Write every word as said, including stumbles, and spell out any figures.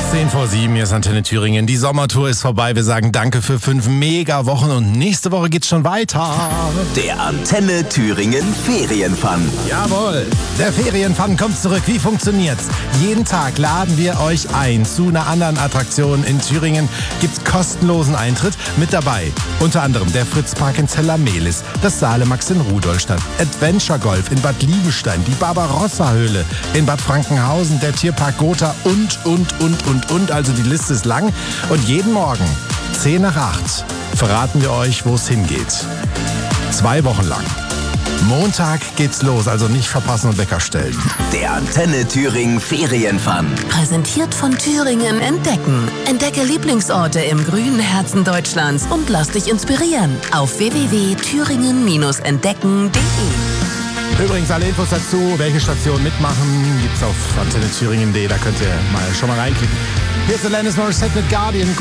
zehn vor sieben, hier ist Antenne Thüringen. Die Sommertour ist vorbei. Wir sagen danke für fünf Mega-Wochen und nächste Woche geht's schon weiter. Der Antenne Thüringen Ferienfun. Jawohl, der Ferienfun kommt zurück. Wie funktioniert's? Jeden Tag laden wir euch ein zu einer anderen Attraktion in Thüringen. Gibt's kostenlosen Eintritt. Mit dabei unter anderem der Fritzpark in Zellermehlis, das Salemax in Rudolstadt, Adventure Golf in Bad Liebenstein, die Barbarossa-Höhle in Bad Frankenhausen, der Tierpark Gotha und, und, und, und, und. Also die Liste ist lang. Und jeden Morgen, zehn nach acht, verraten wir euch, wo es hingeht. Zwei Wochen lang. Montag geht's los, also nicht verpassen und Wecker stellen. Der Antenne Thüringen Ferienfun. Präsentiert von Thüringen Entdecken. Entdecke Lieblingsorte im grünen Herzen Deutschlands und lass dich inspirieren auf w w w punkt thüringen entdecken punkt d e. Übrigens alle Infos dazu, welche Stationen mitmachen, gibt's auf antenne thüringen punkt d e. Da könnt ihr mal schon mal reinklicken. Hier ist Alanis Morissette mit Guardian.